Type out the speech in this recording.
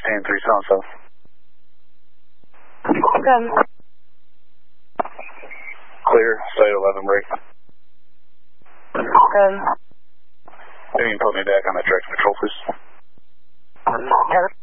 maintain 3 south. Clear, site 11 break. You can put me back on the direct control, please.